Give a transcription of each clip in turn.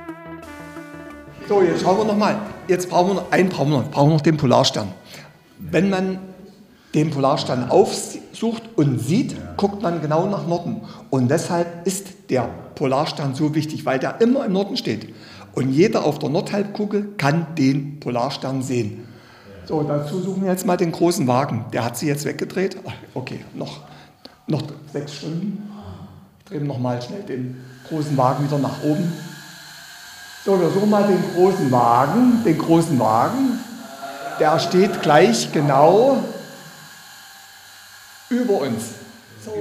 So, jetzt schauen wir nochmal. Jetzt brauchen wir noch den Polarstern. Wenn man den Polarstern aufsucht und sieht, guckt man genau nach Norden. Und deshalb ist der Polarstern so wichtig, weil der immer im Norden steht. Und jeder auf der Nordhalbkugel kann den Polarstern sehen. So, dazu suchen wir jetzt mal den großen Wagen. Der hat sich jetzt weggedreht. Okay, noch 6 Stunden. Drehen wir nochmal schnell den großen Wagen wieder nach oben. So, wir suchen mal den großen Wagen. Den großen Wagen. Der steht gleich genau über uns. So,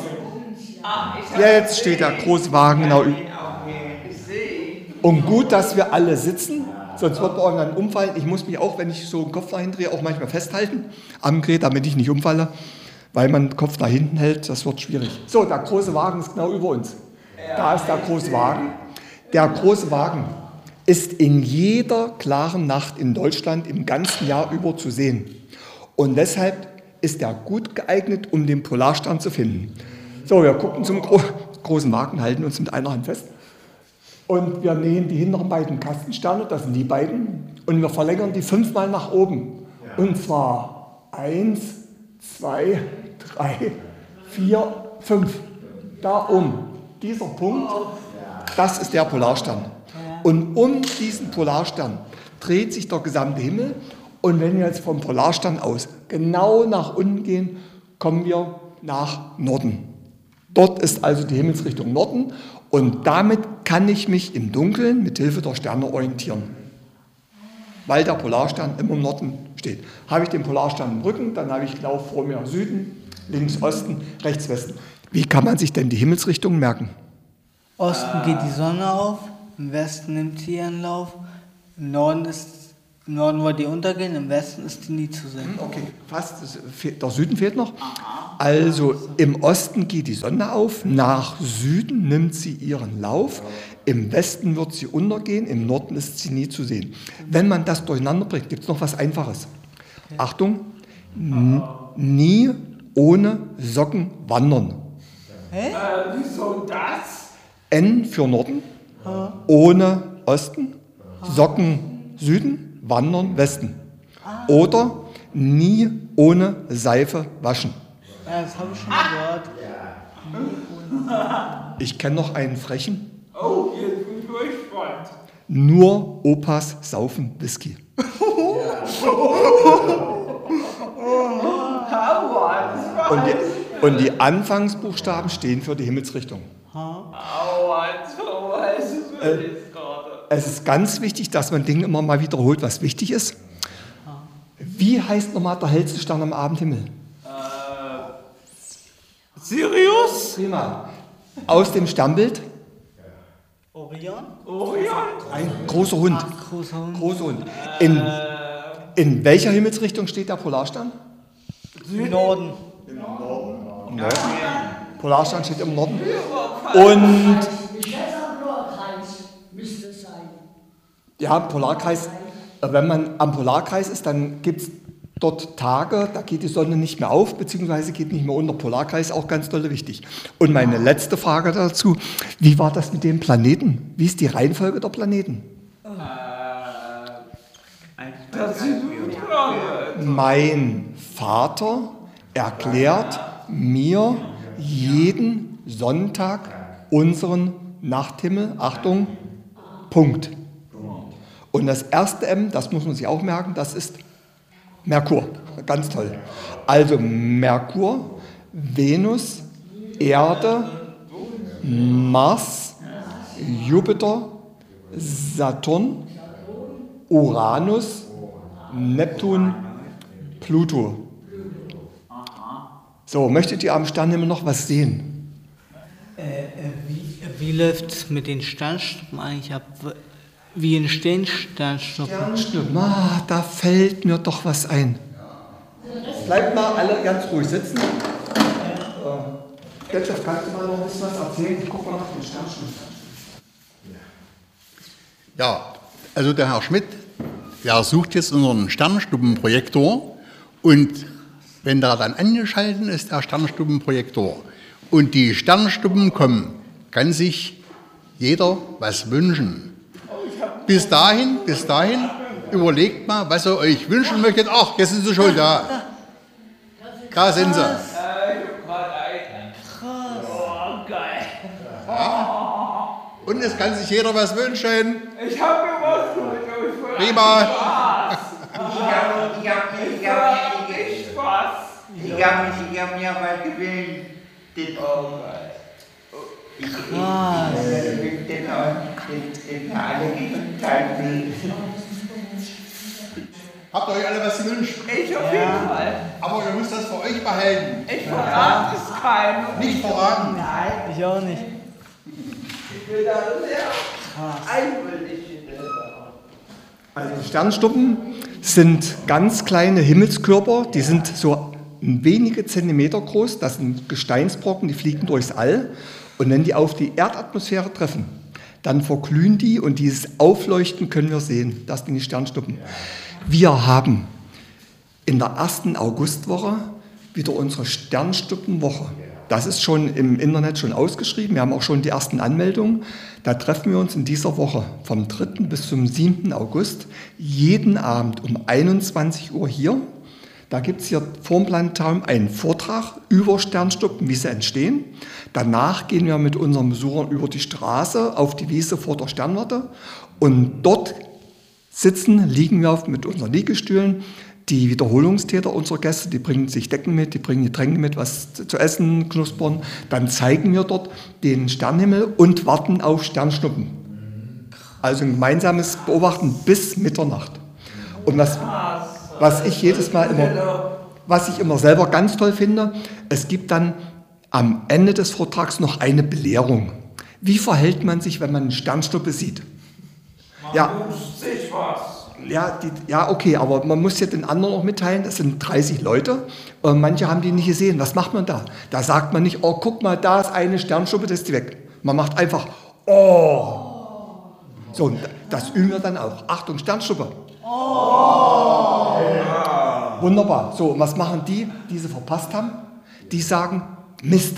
jetzt steht der große Wagen genau über uns. Und gut, dass wir alle sitzen, sonst wird man dann umfallen. Ich muss mich auch, wenn ich so den Kopf nach hinten drehe, auch manchmal festhalten am Gerät, damit ich nicht umfalle, weil man den Kopf nach hinten hält, das wird schwierig. So, der große Wagen ist genau über uns. Da ist der große Wagen. Der große Wagen ist in jeder klaren Nacht in Deutschland im ganzen Jahr über zu sehen. Und deshalb ist er gut geeignet, um den Polarstern zu finden. So, wir gucken zum großen Wagen, halten uns mit einer Hand fest. Und wir nähen die hinteren beiden Kastensterne, das sind die beiden, und wir verlängern die 5-mal nach oben. Und zwar 1, 2, 3, 4, 5. Da oben. Dieser Punkt, das ist der Polarstern. Und um diesen Polarstern dreht sich der gesamte Himmel. Und wenn wir jetzt vom Polarstern aus genau nach unten gehen, kommen wir nach Norden. Dort ist also die Himmelsrichtung Norden. Und damit kann ich mich im Dunkeln mit Hilfe der Sterne orientieren, weil der Polarstern immer im Norden steht. Habe ich den Polarstern im Rücken, dann habe ich genau vor mir Süden, links Osten, rechts Westen. Wie kann man sich denn die Himmelsrichtungen merken? Osten geht die Sonne auf, im Westen nimmt sie ihren Lauf, im Norden wird die untergehen, im Westen ist die nie zu sehen. Okay, fast. Der Süden fehlt noch. Also im Osten geht die Sonne auf, nach Süden nimmt sie ihren Lauf, im Westen wird sie untergehen, im Norden ist sie nie zu sehen. Wenn man das durcheinander bringt, gibt es noch was Einfaches. Okay. Achtung, nie ohne Socken wandern. Hä? Wieso das? N für Norden, ohne Osten, Socken Süden, wandern Westen. Oder nie ohne Seife waschen. Ja, das habe ich schon mal gehört. Ich kenne noch einen frechen. Oh, jetzt bin ich gespannt. Nur Opas saufen Whisky. Und die Anfangsbuchstaben stehen für die Himmelsrichtung. Es ist ganz wichtig, dass man Dinge immer mal wiederholt, was wichtig ist. Wie heißt nochmal der hellste Stern am Abendhimmel? Sirius? Prima. Aus dem Sternbild? Orion? Ein großer Hund. Ach, Großer Hund. In welcher Himmelsrichtung steht der Polarstern? Im Norden. Im Norden. Polarstern steht im Norden. Und ja, Polarkreis. Wenn man am Polarkreis ist, dann gibt es dort Tage, da geht die Sonne nicht mehr auf, beziehungsweise geht nicht mehr unter. Polarkreis auch ganz doll wichtig. Und meine letzte Frage dazu, wie war das mit den Planeten? Wie ist die Reihenfolge der Planeten? Das ist eine Frage. Mein Vater erklärt mir jeden Sonntag unseren Nachthimmel. Achtung, Punkt. Und das erste M, das muss man sich auch merken, das ist Merkur. Ganz toll. Also Merkur, Venus, Erde, Mars, Jupiter, Saturn, Uranus, Neptun, Pluto. So, möchtet ihr am Sternhimmel noch was sehen? Wie läuft es mit den Sternschnuppen eigentlich ab? Wie entstehen Sternschnuppen? Sternschnuppen, da fällt mir doch was ein. Bleibt mal alle ganz ruhig sitzen. Detlef, kannst du mal noch ein bisschen was erzählen? Ich gucke mal nach den Sternschnuppen. Ja, also der Herr Schmidt, der sucht jetzt unseren Sternschnuppenprojektor und wenn der dann angeschaltet ist, der Sternschnuppenprojektor, und die Sternschnuppen kommen, kann sich jeder was wünschen. bis dahin, überlegt mal, was ihr euch wünschen möchtet. Ach, jetzt sind sie schon da. Da sind sie. Und es kann sich jeder was wünschen. Ich habe mir was für Prima. Ich hab mir was gewählt. Habt ihr euch alle was gewünscht? Ich auf jeden Fall. Aber ihr müsst das für euch behalten. Ich verrate es keinem. Nicht verraten. Ich auch nicht. Ich will da sehr einwillig in der Sache. Also Sternschnuppen sind ganz kleine Himmelskörper, die sind so wenige Zentimeter groß, das sind Gesteinsbrocken, die fliegen durchs All und wenn die auf die Erdatmosphäre treffen, dann verglühen die und dieses Aufleuchten können wir sehen, das sind die Sternschnuppen. Wir haben in der ersten Augustwoche wieder unsere Sternschnuppenwoche. Das ist schon im Internet schon ausgeschrieben, wir haben auch schon die ersten Anmeldungen. Da treffen wir uns in dieser Woche vom 3. bis zum 7. August jeden Abend um 21 Uhr hier. Da gibt es hier vor dem Planetarium einen Vortrag über Sternschnuppen, wie sie entstehen. Danach gehen wir mit unseren Besuchern über die Straße auf die Wiese vor der Sternwarte und dort liegen wir mit unseren Liegestühlen. Die Wiederholungstäter unserer Gäste, die bringen sich Decken mit, die bringen Getränke mit, was zu essen, knuspern. Dann zeigen wir dort den Sternenhimmel und warten auf Sternschnuppen. Also ein gemeinsames Beobachten bis Mitternacht. Und was ich immer selber ganz toll finde, es gibt dann am Ende des Vortrags noch eine Belehrung. Wie verhält man sich, wenn man eine Sternschnuppe sieht? Man wünscht sich was. Ja, okay, aber man muss ja den anderen auch mitteilen, es sind 30 Leute, manche haben die nicht gesehen. Was macht man da? Da sagt man nicht, oh, guck mal, da ist eine Sternschnuppe, das ist die weg. Man macht einfach, oh. So, das üben wir dann auch. Achtung, Sternschnuppe. Oh. Wunderbar. So, und was machen die sie verpasst haben? Die sagen, Mist.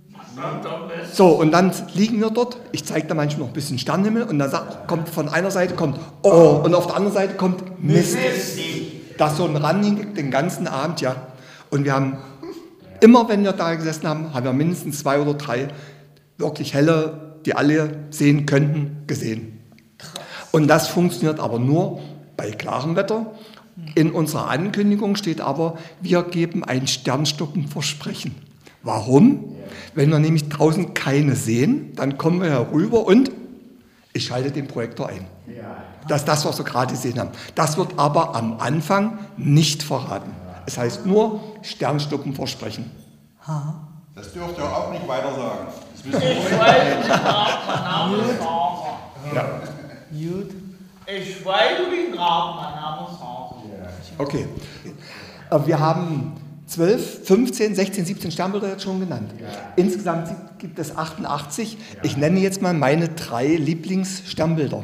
So, und dann liegen wir dort, ich zeige da manchmal noch ein bisschen Sternenhimmel und dann kommt von einer Seite oh und auf der anderen Seite kommt Mist. Das ist so ein Running den ganzen Abend, ja. Und wir haben immer, wenn wir da gesessen haben, haben wir mindestens 2 oder 3 wirklich helle, die alle sehen könnten, gesehen. Und das funktioniert aber nur bei klarem Wetter. In unserer Ankündigung steht aber, wir geben ein Sternschnuppenversprechen. Warum? Wenn wir nämlich draußen keine sehen, dann kommen wir herüber und ich schalte den Projektor ein. Das ist das, was wir gerade gesehen haben. Das wird aber am Anfang nicht verraten. Es heißt nur Sternschnuppenversprechen. Das dürft ihr auch nicht weiter sagen. Ich weiß nicht, mein Name ist Hauser. Ja. Gut. Ich weiß nicht, mein Name ist Hauser. Okay. Wir haben 12, 15, 16, 17 Sternbilder jetzt schon genannt. Insgesamt gibt es 88. Ich nenne jetzt mal meine 3 Lieblingssternbilder.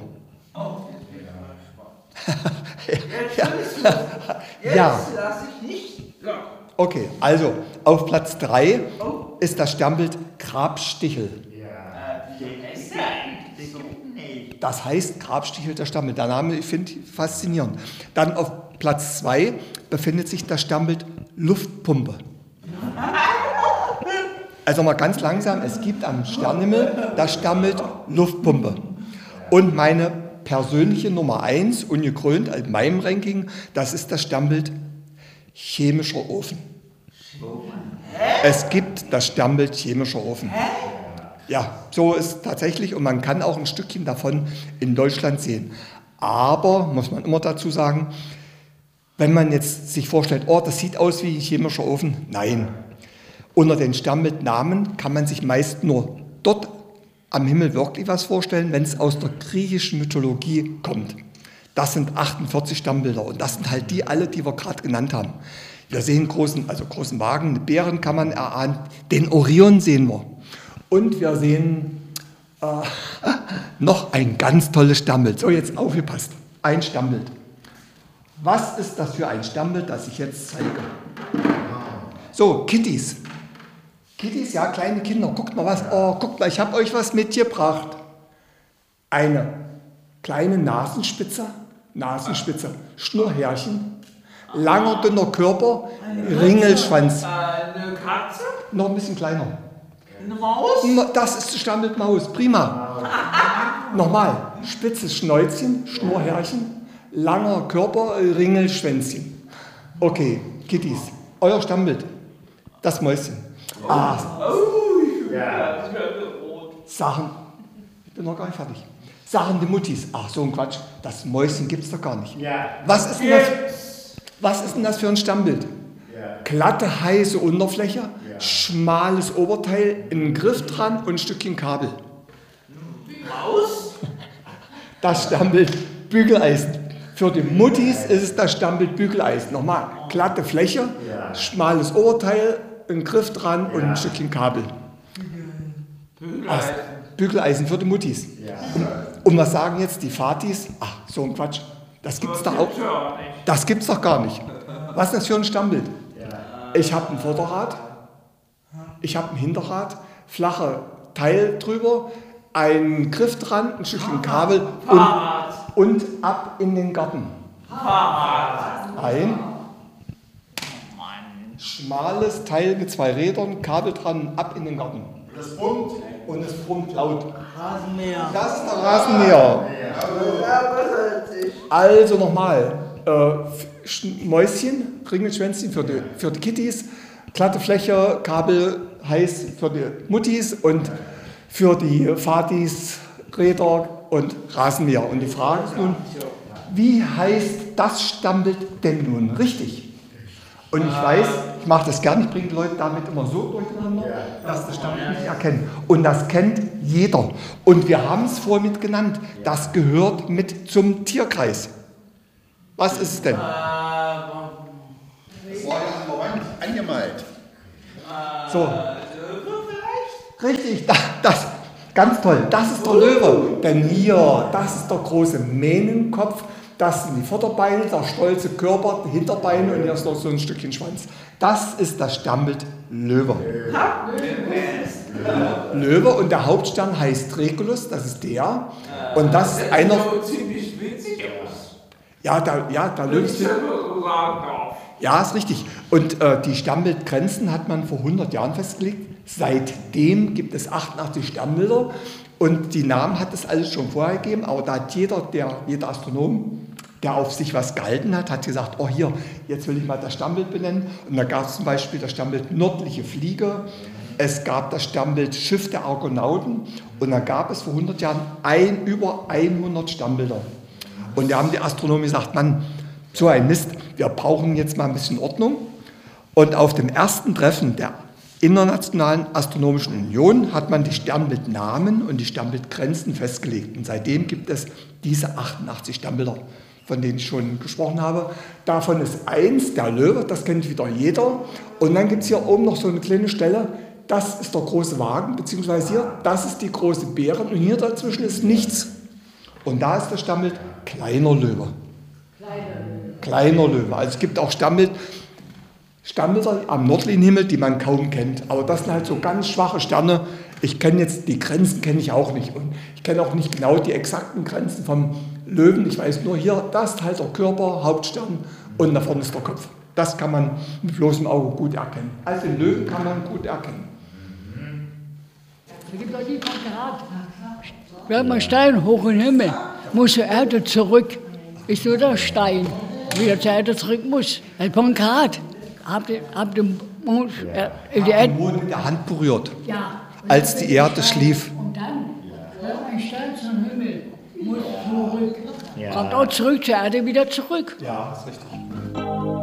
Jetzt lasse ich nicht. Okay, also auf Platz 3 ist das Sternbild Grabstichel. Das heißt Grabstichel der Sternbild. Der Name, ich finde faszinierend. Dann auf Platz 2 befindet sich das Sternbild Luftpumpe. Also mal ganz langsam, es gibt am Sternenhimmel das Sternbild Luftpumpe. Und meine persönliche Nummer 1, ungekrönt in meinem Ranking, das ist das Sternbild chemischer Ofen. Es gibt das Sternbild chemischer Ofen. Ja, so ist es tatsächlich und man kann auch ein Stückchen davon in Deutschland sehen. Aber, muss man immer dazu sagen, wenn man jetzt sich vorstellt, oh, das sieht aus wie ein chemischer Ofen, nein. Unter den Sternbildnamen kann man sich meist nur dort am Himmel wirklich was vorstellen, wenn es aus der griechischen Mythologie kommt. Das sind 48 Sternbilder und das sind halt die alle, die wir gerade genannt haben. Wir sehen großen Wagen, Bären kann man erahnen, den Orion sehen wir. Und wir sehen noch ein ganz tolles Sternbild. So, jetzt aufgepasst. Ein Sternbild. Was ist das für ein Sternbild, das ich jetzt zeige? So, Kitties. Kitties, ja, kleine Kinder. Guckt mal was. Oh, guckt mal, ich habe euch was mitgebracht. Eine kleine Nasenspitze, Schnurrhärchen, langer, dünner Körper, Ringelschwanz. Eine Katze? Noch ein bisschen kleiner. Eine Maus? Das ist die Stammelmaus, prima. Nochmal, spitzes Schnäuzchen, Schnurrhärchen, langer Körper, Ringelschwänzchen. Okay, Kitties, euer Stammbild, das Mäuschen. Ja, das wird rot. Sachen, ich bin noch gar nicht fertig. Sachen die Muttis, ach so ein Quatsch, das Mäuschen gibt's doch gar nicht. Ja. Was ist denn das für ein Stammbild? Glatte, heiße Unterfläche, schmales Oberteil, ein Griff dran und ein Stückchen Kabel. Maus? Das Stammbild Bügeleisen. Für die Muttis ist es das Stammbild Bügeleisen. Nochmal, glatte Fläche, schmales Oberteil, ein Griff dran und ein Stückchen Kabel. Bügeleisen. Bügeleisen für die Muttis. Und was sagen jetzt die Vatis? Ach, so ein Quatsch. Das gibt's doch auch. Das gibt's doch gar nicht. Was ist das für ein Stammbild? Ich habe ein Vorderrad, ich habe ein Hinterrad, flache Teil drüber, einen Griff dran, ein Stückchen Kabel und ab in den Garten. Ein schmales Teil mit 2 Rädern, Kabel dran, ab in den Garten. Das brummt. Und es brummt laut. Rasenmäher. Das ist der Rasenmäher. Also nochmal, Mäuschen, Ringelschwänzchen für die Kitties, glatte Fläche, Kabel heiß für die Muttis und für die Vatis Räder und Rasenmäher. Und die Frage ist nun, wie heißt das Stammbild denn nun richtig? Und ich weiß, ich mache das gern, ich bringe die Leute damit immer so durcheinander, dass das Stammbild nicht erkennen. Und das kennt jeder. Und wir haben es vorhin mit genannt, das gehört mit zum Tierkreis. Was ist es denn? Das war ja an der Wand angemalt. So. Richtig, das, ganz toll, das ist der Löwe. Denn hier, das ist der große Mähnenkopf, das sind die Vorderbeine, der stolze Körper, die Hinterbeine und hier ist noch so ein Stückchen Schwanz. Das ist das Stammbild Löwe. Löwe und der Hauptstern heißt Regulus, das ist der. Und das ist einer. Ziemlich witzig aus. Ja, der Löwe ist. Ja, ist richtig. Und die Stammbildgrenzen hat man vor 100 Jahren festgelegt. Seitdem gibt es 88 Stammbilder und die Namen hat es alles schon vorher gegeben, aber da hat jeder Astronom, der auf sich was gehalten hat, hat gesagt, oh hier, jetzt will ich mal das Stammbild benennen. Und da gab es zum Beispiel das Stammbild Nördliche Fliege, es gab das Stammbild Schiff der Argonauten und da gab es vor 100 Jahren über 100 Stammbilder. Und da haben die Astronomen gesagt, Mann, so ein Mist, wir brauchen jetzt mal ein bisschen Ordnung. Und auf dem ersten Treffen der Internationalen Astronomischen Union hat man die Sternbildnamen und die Sternbildgrenzen festgelegt. Und seitdem gibt es diese 88 Sternbilder, von denen ich schon gesprochen habe. Davon ist eins, der Löwe, das kennt wieder jeder. Und dann gibt es hier oben noch so eine kleine Stelle, das ist der große Wagen, beziehungsweise hier, das ist die große Bären und hier dazwischen ist nichts. Und da ist das Stammbild kleiner Löwe. Kleiner Löwe. Also es gibt auch Stammbilder am nördlichen Himmel, die man kaum kennt. Aber das sind halt so ganz schwache Sterne. Ich kenne jetzt, die Grenzen kenne ich auch nicht. Und ich kenne auch nicht genau die exakten Grenzen vom Löwen. Ich weiß nur hier, das ist halt der Körper, Hauptstern und da vorne ist der Kopf. Das kann man mit bloßem Auge gut erkennen. Also den Löwen kann man gut erkennen. Es gibt auch die Grad. Wenn man Stein hoch in den Himmel, muss zur Erde zurück. Ist nur der Stein, wieder zur Erde zurück muss. Ein Grad. Habt ihr Mond, die Erde Den Mond mit der Hand berührt, ja. als die Erde schlief. Und dann, wenn ein Stein zum Himmel muss zurück. Kommt auch zurück zur Erde wieder zurück. Ja, ist richtig.